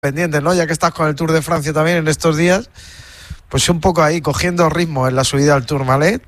pendientes, ¿no? Ya que estás con el Tour de Francia también en estos días, pues un poco ahí cogiendo ritmo en la subida al Tourmalet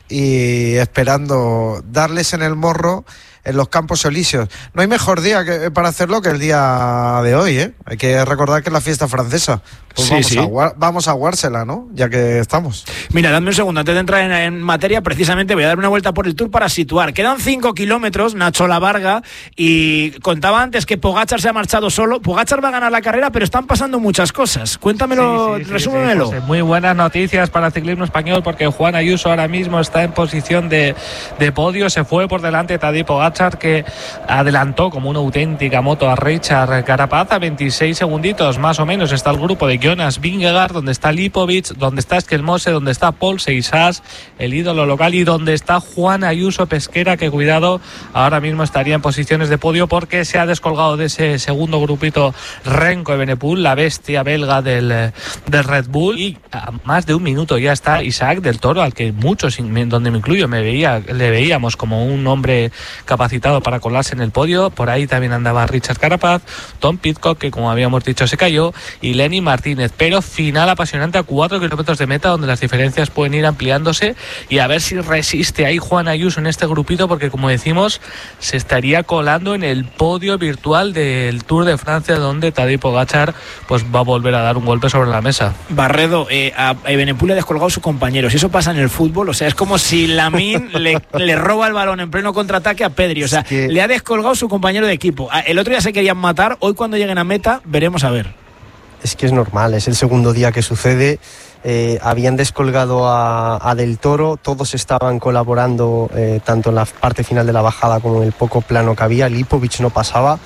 y esperando darles en el morro en los Campos Elíseos. No hay mejor día para hacerlo que el día de hoy, ¿eh? Hay que recordar que es la fiesta francesa. Pues sí, vamos a jugársela, ¿no? Ya que estamos. Mira, dame un segundo, antes de entrar en materia, precisamente voy a dar una vuelta por el Tour para situar. Quedan 5 kilómetros, Nacho Lavarga, y contaba antes que Pogačar se ha marchado solo. Pogačar va a ganar la carrera, pero están pasando muchas cosas. Cuéntamelo, resúmemelo. Sí, muy buenas noticias para el ciclismo español, porque Juan Ayuso ahora mismo está en posición de podio. Se fue por delante Tadej Pogačar, que adelantó como una auténtica moto a Richard Carapaz. A 26 segunditos más o menos está el grupo de Jonas Vingegaard, donde está Lipovic, donde está Esquelmose, donde está Paul Seixas, el ídolo local, y donde está Juan Ayuso Pesquera, que cuidado, ahora mismo estaría en posiciones de podio porque se ha descolgado de ese segundo grupito Renko Evenepoel, la bestia belga del Red Bull, y a más de un minuto ya está Isaac del Toro, al que muchos, donde me incluyo, le veíamos como un hombre capacitado para colarse en el podio. Por ahí también andaba Richard Carapaz, Tom Pidcock, que como habíamos dicho se cayó, y Lenny Martínez. Pero final apasionante a 4 kilómetros de meta, donde las diferencias pueden ir ampliándose, y a ver si resiste ahí Juan Ayuso en este grupito, porque como decimos, se estaría colando en el podio virtual del Tour de Francia, donde Tadej Pogačar pues va a volver a dar un golpe sobre la mesa. Barredo, a Evenepoel le ha descolgado su compañero. Si eso pasa en el fútbol, o sea, es como si Lamine le roba el balón en pleno contraataque a Pedri, o sea, le ha descolgado su compañero de equipo. El otro día se querían matar, hoy cuando lleguen a meta veremos a ver. Es que es normal, es el segundo día que sucede. Habían descolgado a Del Toro, todos estaban colaborando tanto en la parte final de la bajada como en el poco plano que había. Lipovic no pasaba.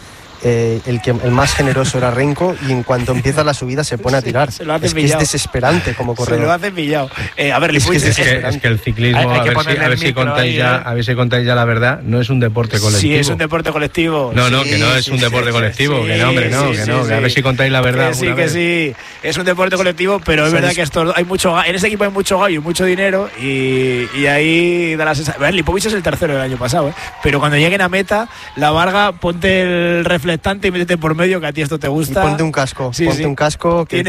El más generoso era Renko, y en cuanto empieza la subida se pone a tirar. Es que es desesperante como corredor. Se lo hace pillado. A ver, Lipovic, es que el ciclismo, a ver si contáis ya la verdad, no es un deporte colectivo. Sí, es un deporte colectivo. No, que no es un deporte colectivo. Que no, hombre, que a ver si contáis la verdad. Que sí, es un deporte colectivo, pero es verdad que hay mucho, en ese equipo hay mucho gallo y mucho dinero, y ahí da la sensación. A ver, Lipovic es el tercero del año pasado, pero cuando lleguen a meta, Lavarga, ponte el reflectante y métete por medio, que a ti esto te gusta. Y ponte un casco, un casco, que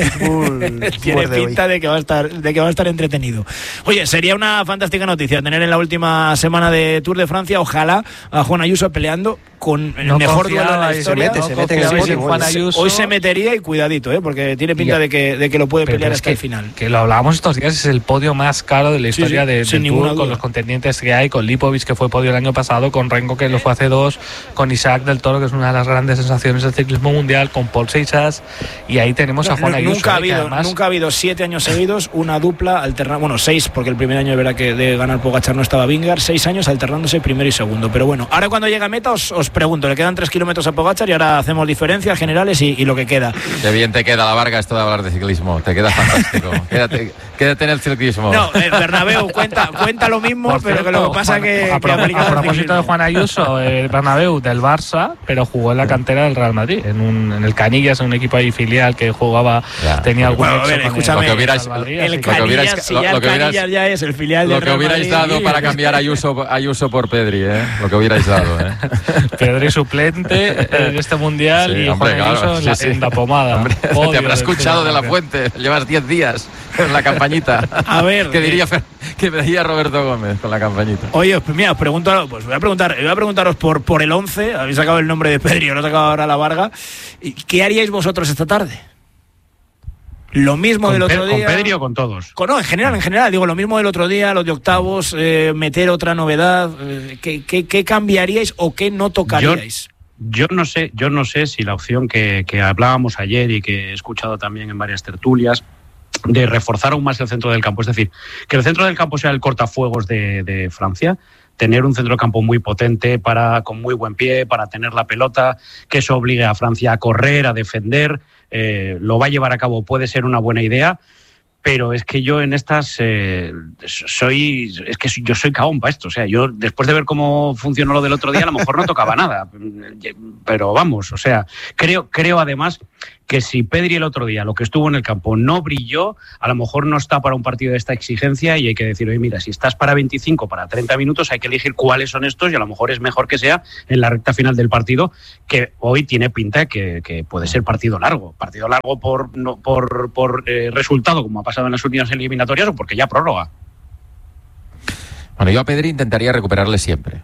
tiene pinta de que va a estar entretenido. Oye, sería una fantástica noticia tener en la última semana de Tour de Francia, ojalá, a Juan Ayuso peleando con el mejor duelo de la historia. Se mete en el podio. Juan Ayuso. Hoy se metería, y cuidadito, porque tiene pinta de que lo puede pelear hasta el final. Que lo hablábamos estos días, es el podio más caro de la historia del Tour, con los contendientes que hay, con Lipovic, que fue podio el año pasado, con Renko, que lo fue hace 2, con Isaac del Toro, que es una de las grandes sensaciones del ciclismo mundial, con Paul Seixas, y ahí tenemos a Juan Ayuso. Nunca ha habido 7 años seguidos una dupla alternada, bueno, 6, porque el primer año de verdad que de ganar Pogačar no estaba Vingegaard, 6 años alternándose primero y segundo. Pero bueno, ahora cuando llega a meta os pregunto, le quedan 3 kilómetros a Pogačar y ahora hacemos diferencias generales y lo que queda. Qué bien te queda, Lavarga, esto de hablar de ciclismo, te queda fantástico. Quédate en el ciclismo. No, Bernabéu cuenta lo mismo, pero que lo que pasa que... A propósito de Juan Ayuso, Bernabéu del Barça, pero jugó en la cantera del Real Madrid, en el Canillas, en un equipo ahí filial que jugaba, tenía algún escúchame, el Canillas, si ya el Canillas ya es el filial del Real Madrid. Lo que hubierais dado para cambiar a Ayuso por Pedri, lo que hubierais dado. Pedri suplente en este mundial, y Juan Ayuso en la pomada. Hombre, te habrá escuchado de la Fuente, llevas 10 días en la campañita. A ver, ¿qué diría Roberto Gómez con la campañita? Oye, pues mira, voy a preguntaros por el 11, habéis sacado el nombre de Pedri, lo he sacado ahora Lavarga. ¿Qué haríais vosotros esta tarde? Lo mismo del otro día. ¿Con Pedri o con todos? No, en general, digo, lo mismo del otro día, los de octavos, meter otra novedad. ¿Qué cambiaríais o qué no tocaríais? Yo no sé si la opción que hablábamos ayer y que he escuchado también en varias tertulias, de reforzar aún más el centro del campo, es decir, que el centro del campo sea el cortafuegos de Francia, tener un centro de campo muy potente, con muy buen pie, para tener la pelota, que eso obligue a Francia a correr, a defender, lo va a llevar a cabo, puede ser una buena idea, pero es que yo en estas yo soy cagón para esto, o sea, yo después de ver cómo funcionó lo del otro día, a lo mejor no tocaba nada, pero vamos, o sea, creo además que si Pedri el otro día, lo que estuvo en el campo, no brilló, a lo mejor no está para un partido de esta exigencia y hay que decir, oye, mira, si estás para 25, para 30 minutos, hay que elegir cuáles son estos y a lo mejor es mejor que sea en la recta final del partido, que hoy tiene pinta que puede ser partido largo por resultado, como ha pasado en las últimas eliminatorias, o porque ya prórroga. Bueno, yo a Pedri intentaría recuperarle siempre.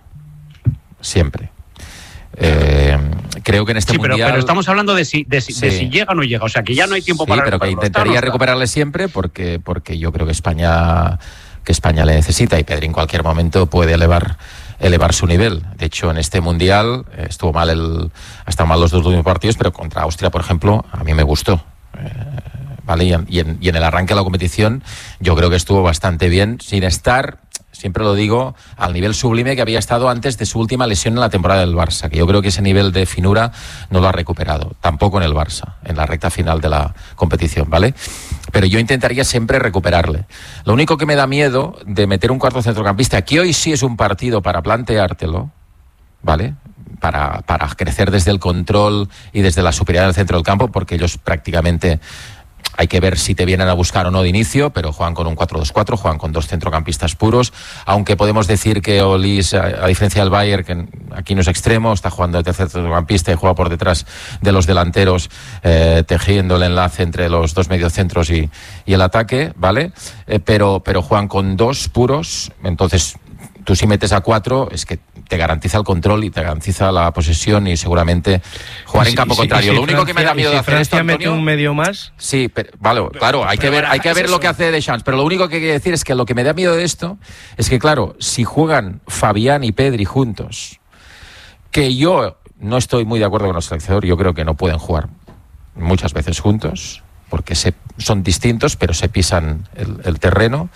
Creo que en este mundial... pero estamos hablando de si llega o no llega, o sea que ya no hay tiempo para... Sí, pero que intentaría recuperarle siempre porque yo creo que España le necesita, y Pedri en cualquier momento puede elevar su nivel. De hecho, en este mundial ha estado mal los 2 últimos partidos, pero contra Austria, por ejemplo, a mí me gustó. ¿Vale? Y en el arranque de la competición yo creo que estuvo bastante bien, sin estar, siempre lo digo, al nivel sublime que había estado antes de su última lesión en la temporada del Barça, que yo creo que ese nivel de finura no lo ha recuperado, tampoco en el Barça, en la recta final de la competición, ¿vale? Pero yo intentaría siempre recuperarle. Lo único que me da miedo de meter un cuarto centrocampista, que hoy sí es un partido para planteártelo, ¿vale?, para crecer desde el control y desde la superioridad del centro del campo, porque ellos prácticamente... Hay que ver si te vienen a buscar o no de inicio, pero juegan con un 4-2-4, juegan con 2 centrocampistas puros, aunque podemos decir que Olís, a diferencia del Bayern, que aquí no es extremo, está jugando de tercer centrocampista y juega por detrás de los delanteros, tejiendo el enlace entre los 2 mediocentros y el ataque, ¿vale? Pero juegan con 2 puros, entonces... Tú si metes a 4 es que te garantiza el control y te garantiza la posesión y seguramente jugar en campo contrario. Lo único que me da miedo de hacer esto, Antonio, mete un medio más. Sí, pero, vale, claro, hay que ver lo que hace Deschamps, pero lo único que hay que decir es que lo que me da miedo de esto es que, claro, si juegan Fabián y Pedri juntos, que yo no estoy muy de acuerdo con el seleccionador, yo creo que no pueden jugar muchas veces juntos, porque son distintos, pero se pisan el terreno.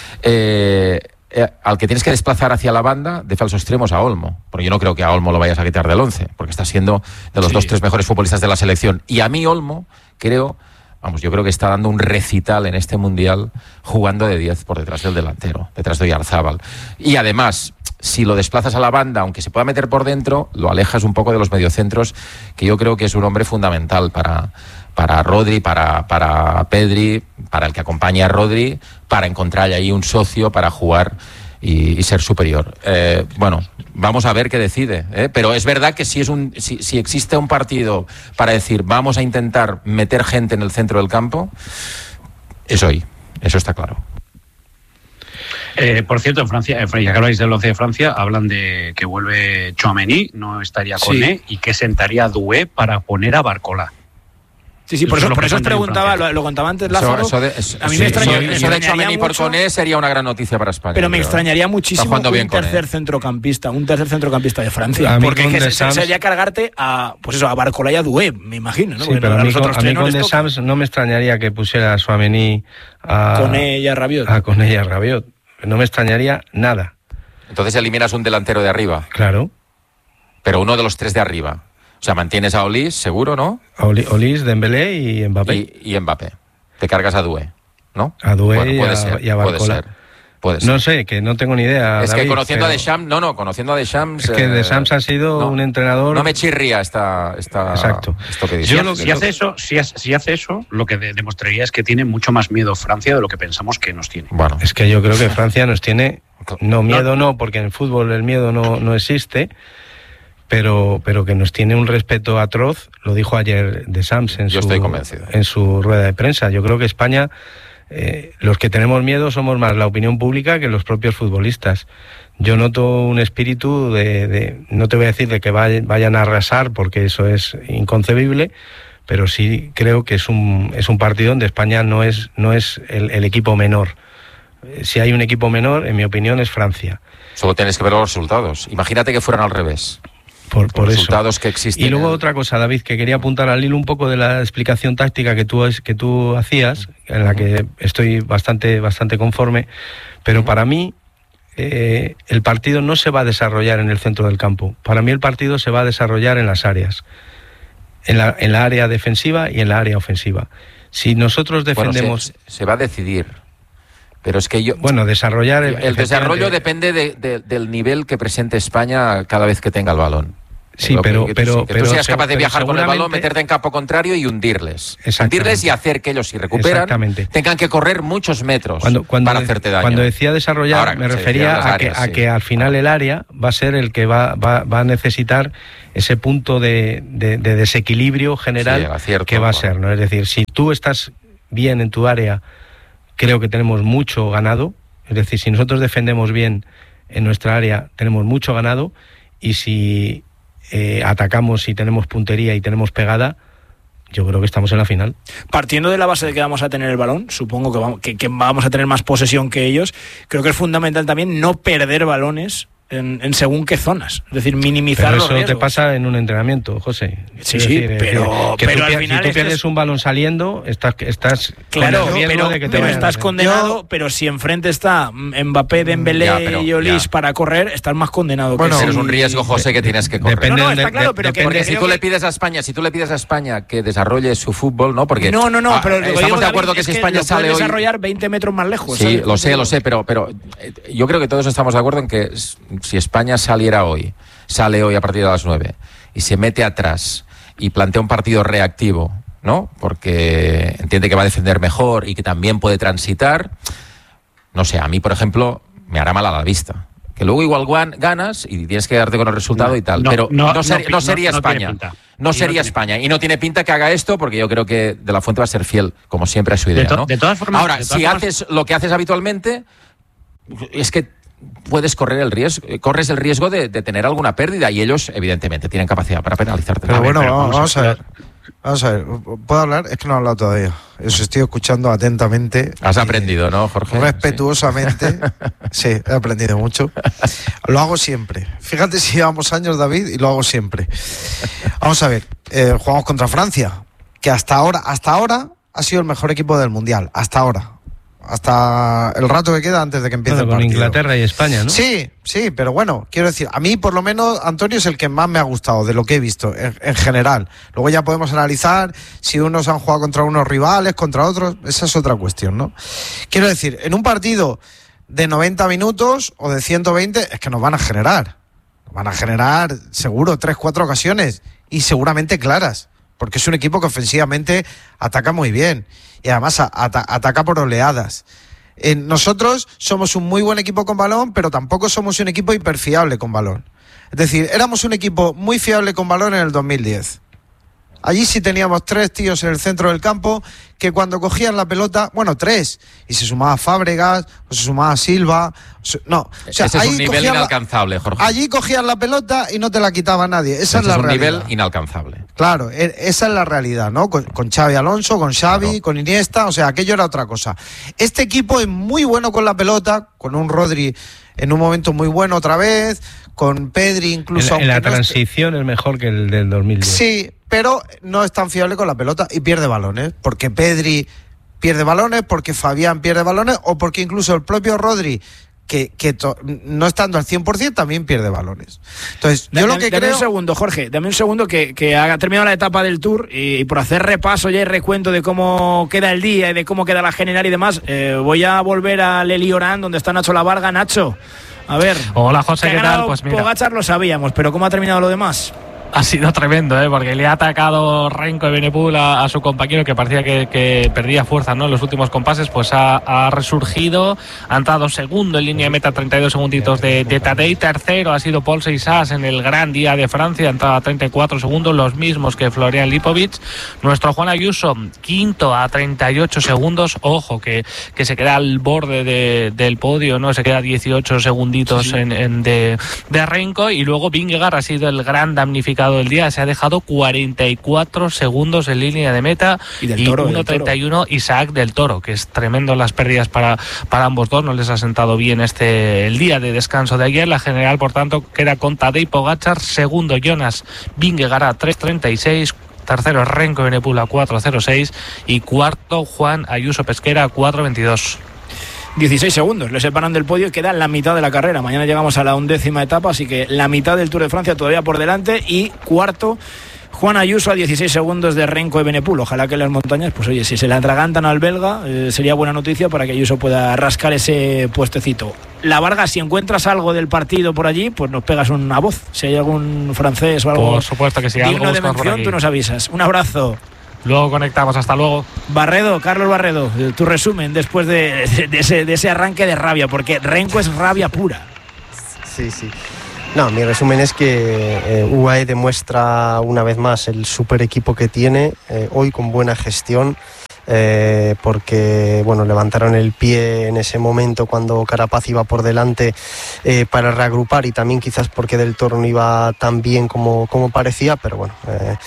Al que tienes que desplazar hacia la banda de falso extremo es a Olmo, porque yo no creo que a Olmo lo vayas a quitar del 11, porque está siendo de los 2-3 mejores futbolistas de la selección. Y a mí Olmo, yo creo que está dando un recital en este mundial jugando de 10 por detrás del delantero, detrás de Oyarzábal. Y además, si lo desplazas a la banda, aunque se pueda meter por dentro, lo alejas un poco de los mediocentros, que yo creo que es un hombre fundamental para Rodri, para Pedri, para el que acompaña a Rodri, para encontrar ahí un socio para jugar y ser superior. Bueno, vamos a ver qué decide, pero es verdad que si existe un partido para decir vamos a intentar meter gente en el centro del campo, es hoy, eso está claro. Por cierto, en Francia, ya que habláis del 11 de Francia, hablan de que vuelve Tchouaméni, no estaría Koné, y que sentaría Doué para poner a Barcola. Sí, por eso os preguntaba, lo contaba antes Lázaro. A mí me extrañaría Tchouaméni por Koné sería una gran noticia para España. Pero me extrañaría muchísimo un tercer centrocampista de Francia. Porque sería cargarte a Barcola y a Doué, me imagino, ¿no? Sí, pero a mí con Deschamps no me extrañaría que pusiera a Tchouaméni a Koné y a Rabiot. No me extrañaría nada. Entonces eliminas un delantero de arriba. Claro. Pero uno de los 3 de arriba. O sea, mantienes a Olís, seguro, ¿no? Olís, Dembélé y Mbappé. Y Mbappé. Te cargas a Doué, ¿no? A Doué y a Barcola. Puede ser. No sé, que no tengo ni idea. Es David, que conociendo a Deschamps... Es que Deschamps ha sido un entrenador... No me chirría Exacto. Esto que dice. Si hace eso, lo que demostraría es que tiene mucho más miedo Francia de lo que pensamos que nos tiene. Bueno. Es que yo creo que Francia nos tiene... No, porque en el fútbol el miedo no existe... Pero que nos tiene un respeto atroz, lo dijo ayer Deschamps en su rueda de prensa. Yo creo que España, los que tenemos miedo somos más la opinión pública que los propios futbolistas. Yo noto un espíritu no te voy a decir de que vayan a arrasar, porque eso es inconcebible, pero sí creo que es un partido donde España no es el equipo menor. Si hay un equipo menor, en mi opinión, es Francia. Solo tienes que ver los resultados. Imagínate que fueran al revés. Por resultados eso. Que existen. Y luego otra cosa, David, que quería apuntar al hilo un poco de la explicación táctica que tú hacías, en la que estoy bastante conforme, pero para mí el partido no se va a desarrollar en el centro del campo. Para mí el partido se va a desarrollar en las áreas, en la área defensiva y en la área ofensiva. Si nosotros defendemos... Bueno, se va a decidir. Pero es que desarrollar... El desarrollo depende del nivel que presente España cada vez que tenga el balón. Sí, pero tú seas capaz de viajar con el balón, meterte en campo contrario y hundirles. Hundirles y hacer que ellos, si recuperan, tengan que correr muchos metros para hacerte daño. Cuando decía desarrollar, ahora, me refería a que al final el área va a ser el que va a necesitar ese punto de desequilibrio general que va a ser, ¿no? Es decir, si tú estás bien en tu área, creo que tenemos mucho ganado. Es decir, si nosotros defendemos bien en nuestra área, tenemos mucho ganado. Y si atacamos y tenemos puntería y tenemos pegada, yo creo que estamos en la final. Partiendo de la base de que vamos a tener el balón, supongo que vamos a tener más posesión que ellos, creo que es fundamental también no perder balones en según qué zonas, es decir, minimizar los riesgos. Pero eso te pasa en un entrenamiento, José. Sí, pero al final si tú pierdes un balón saliendo, estás claro, pero estás condenado, pero si enfrente está Mbappé, Dembélé y Olís para correr, estás más condenado. Bueno, es un riesgo, José, que tienes que correr. Está claro, pero porque si tú le pides a España que desarrolle su fútbol, ¿no? Porque pero estamos de acuerdo que si España sale hoy desarrollar 20 metros más lejos. Sí, lo sé, pero yo creo que todos estamos de acuerdo en que si España sale hoy a partir de las 9 y se mete atrás y plantea un partido reactivo, ¿no? Porque entiende que va a defender mejor y que también puede transitar, no sé, a mí, por ejemplo, me hará mal a la vista. Que luego igual ganas y tienes que quedarte con el resultado y tal, pero no sería España. No sería España y no tiene pinta que haga esto, porque yo creo que De La Fuente va a ser fiel, como siempre, a su idea, ¿no? De todas formas, ahora, si haces lo que haces habitualmente, es que corres el riesgo de tener alguna pérdida y ellos evidentemente tienen capacidad para penalizarte. Pero bueno, vamos a ver. ¿Puedo hablar? Es que no he hablado todavía. Os estoy escuchando atentamente. Has aprendido, ¿no, Jorge? Respetuosamente. Sí, he aprendido mucho. Lo hago siempre. Fíjate si llevamos años, David, y lo hago siempre. Vamos a ver. Jugamos contra Francia, que hasta ahora ha sido el mejor equipo del Mundial. Hasta el rato que queda antes de que empiece el partido. Con Inglaterra y España, ¿no? Sí, pero bueno, quiero decir, a mí por lo menos Antonio es el que más me ha gustado de lo que he visto en general. Luego ya podemos analizar si unos han jugado contra unos rivales, contra otros, esa es otra cuestión, ¿no? Quiero decir, en un partido de 90 minutos o de 120 es que nos van a generar seguro 3-4 ocasiones y seguramente claras, porque es un equipo que ofensivamente ataca muy bien y además ataca por oleadas. Nosotros somos un muy buen equipo con balón, pero tampoco somos un equipo hiperfiable con balón. Es decir, éramos un equipo muy fiable con balón en el 2010. Allí sí teníamos 3 tíos en el centro del campo que cuando cogían la pelota, 3, y se sumaba Fábregas, o se sumaba Silva. Ese es un nivel inalcanzable, Jorge. Allí cogían la pelota y no te la quitaba nadie. Esa es la realidad. Es un nivel inalcanzable. Claro, esa es la realidad, ¿no? Con Xavi Alonso, con Xavi, con Iniesta, o sea, aquello era otra cosa. Este equipo es muy bueno con la pelota, con un Rodri en un momento muy bueno otra vez, con Pedri incluso. En la transición es mejor que el del 2010. Sí, pero no es tan fiable con la pelota y pierde balones, porque Pedri pierde balones, porque Fabián pierde balones o porque incluso el propio Rodri, que no estando al 100% también pierde balones. Entonces, yo lo que creo... Dame un segundo, Jorge, que ha terminado la etapa del Tour y por hacer repaso ya y recuento de cómo queda el día y de cómo queda la general y demás, voy a volver a Leli Orán, donde está Nacho Lavarga. Nacho, a ver. Hola, José, ¿qué tal? Pues mira, Pogačar lo sabíamos, pero ¿cómo ha terminado lo demás? Ha sido tremendo, porque le ha atacado Renko Evenepoel a su compañero, que parecía que perdía fuerza, ¿no? En los últimos compases, pues ha resurgido, ha entrado segundo en línea de meta, 32 segunditos de Tadej. Tercero ha sido Paul Seixas en el Gran Día de Francia, ha entrado a 34 segundos, los mismos que Florian Lipovic. Nuestro Juan Ayuso, quinto a 38 segundos, ojo, que se queda al borde del podio, ¿no? Se queda 18 segunditos de Renko, y luego Vingegaard ha sido el gran damnificado del día, se ha dejado 44 segundos en línea de meta y 1.31 Isaac del Toro, que es tremendo las pérdidas para ambos dos, no les ha sentado bien el día de descanso de ayer. La general, por tanto, queda con Tadej Pogačar, segundo Jonas Vingegaard a 3.36, tercero Renko Evenepoel a 4.06 y cuarto Juan Ayuso Pesquera a 4.22. 16 segundos le separan del podio y queda la mitad de la carrera. Mañana llegamos a la 11ª etapa, así que la mitad del Tour de Francia todavía por delante. Y cuarto Juan Ayuso a 16 segundos de Renko y Benepul. Ojalá que las montañas, pues oye, si se le atragantan al belga, sería buena noticia para que Ayuso pueda rascar ese puestecito. La Vargas, si encuentras algo del partido por allí, pues nos pegas una voz. Si hay algún francés o algo, por supuesto que sí, digno algo de mención, tú nos avisas. Un abrazo. Luego conectamos, hasta luego. Barredo, Carlos Barredo, tu resumen después de ese arranque de rabia, porque Renko es rabia pura. Sí. No, mi resumen es que UAE demuestra una vez más el super equipo que tiene, hoy con buena gestión, porque bueno, levantaron el pie en ese momento cuando Carapaz iba por delante para reagrupar, y también quizás porque Del Toro no iba tan bien como parecía, pero bueno,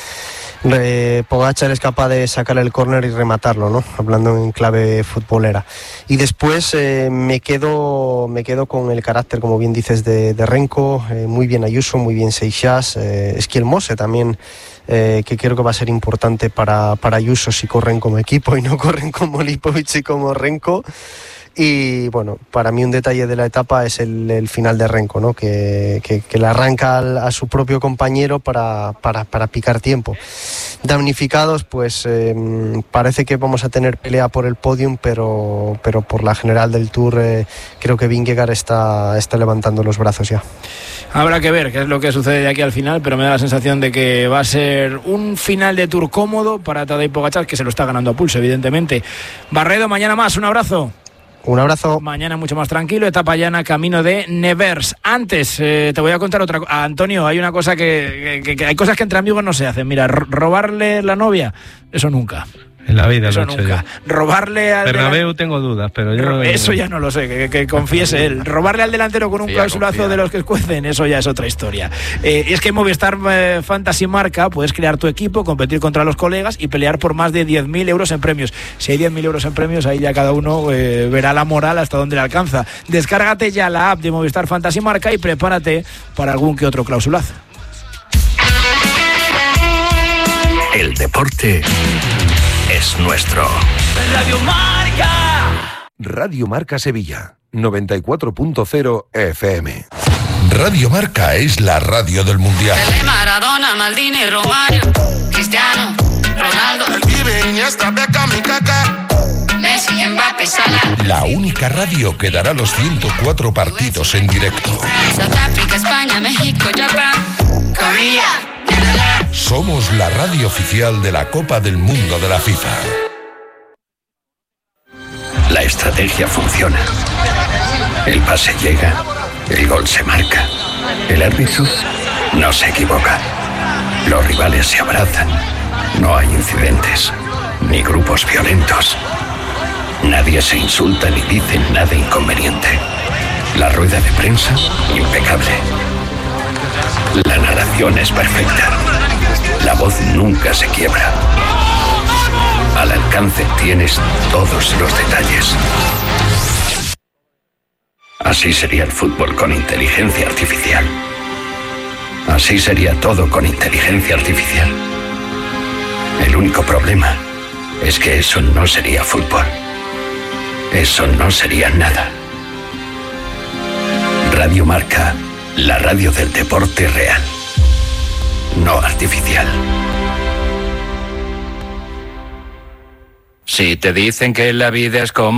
Pogačar es capaz de sacar el córner y rematarlo, ¿no? Hablando en clave futbolera. Y después me quedo con el carácter, como bien dices, de Renko, muy bien Ayuso, muy bien Seixas, Esquiel-Mose también, que creo que va a ser importante para Ayuso si corren como equipo y no corren como Lipovic y como Renko. Y bueno, para mí un detalle de la etapa es el final de Renko, ¿no? Que le arranca a su propio compañero para picar tiempo. Damnificados, pues parece que vamos a tener pelea por el podium, pero por la general del Tour creo que Vingegaard está levantando los brazos ya. Habrá que ver qué es lo que sucede de aquí al final, pero me da la sensación de que va a ser un final de Tour cómodo para Tadej Pogačar, que se lo está ganando a pulso, evidentemente. Barredo, mañana más, un abrazo. Un abrazo. Mañana mucho más tranquilo, etapa llana, camino de Nevers. Antes, te voy a contar otra cosa. Antonio, hay una cosa que hay cosas que entre amigos no se hacen. Mira, robarle la novia, eso nunca. En la vida eso lo he hecho nunca. Yo. Robarle al Bernabéu tengo dudas, pero yo... Eso ya no lo sé, que confiese él. Robarle al delantero con un clausulazo de los que escuecen, eso ya es otra historia. Y es que en Movistar Fantasy Marca puedes crear tu equipo, competir contra los colegas y pelear por más de 10.000 euros en premios. Si hay 10.000 euros en premios, ahí ya cada uno verá la moral hasta dónde le alcanza. Descárgate ya la app de Movistar Fantasy Marca y prepárate para algún que otro clausulazo. El deporte es nuestro. Radio Marca. Radio Marca Sevilla, 94.0 FM. Radio Marca es la radio del Mundial. Maradona, Maldini, Romario, Cristiano, Ronaldo, Iniesta, Beckham y Kaká, Messi, Mbappé, Salah. La única radio que dará los 104 partidos en directo. Sudáfrica, España, México, Japón, Corea. Somos la radio oficial de la Copa del Mundo de la FIFA. La estrategia funciona. El pase llega, el gol se marca. El árbitro no se equivoca. Los rivales se abrazan. No hay incidentes, ni grupos violentos. Nadie se insulta ni dice nada inconveniente. La rueda de prensa, impecable. La narración es perfecta. La voz nunca se quiebra. Al alcance tienes todos los detalles. Así sería el fútbol con inteligencia artificial. Así sería todo con inteligencia artificial. El único problema es que eso no sería fútbol. Eso no sería nada. Radio Marca, la radio del deporte real, no artificial. Si te dicen que la vida es como